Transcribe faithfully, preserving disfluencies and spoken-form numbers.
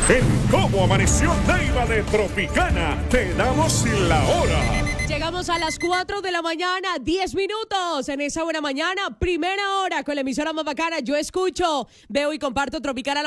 En Cómo Amaneció Neiva de Tropicana, te damos la hora. Llegamos a las cuatro de la mañana, diez minutos en esa buena mañana, primera hora con la emisora más bacana. Yo escucho, veo y comparto Tropicana.